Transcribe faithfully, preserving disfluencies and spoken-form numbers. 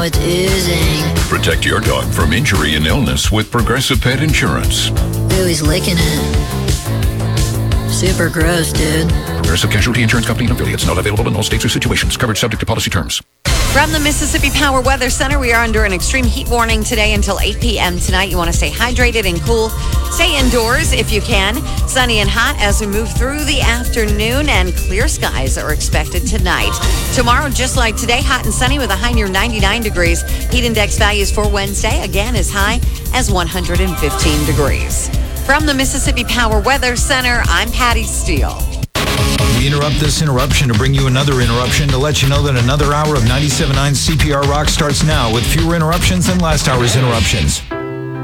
It's oozing. Protect your dog from injury and illness with Progressive Pet Insurance. Ooh, he's licking it. Super gross, dude. Progressive Casualty Insurance Company and affiliates. Not available in all states or situations. Coverage subject to policy terms. From the Mississippi Power Weather Center, we are under an extreme heat warning today until eight p.m. tonight. You want to stay hydrated and cool. Stay indoors if you can. Sunny and hot as we move through the afternoon, and clear skies are expected tonight. Tomorrow, just like today, hot and sunny with a high near ninety-nine degrees. Heat index values for Wednesday, again, as high as one hundred fifteen degrees. From the Mississippi Power Weather Center, I'm Patty Steele. We interrupt this interruption to bring you another interruption to let you know that another hour of ninety-seven point nine C P R Rock starts now with fewer interruptions than last hour's interruptions.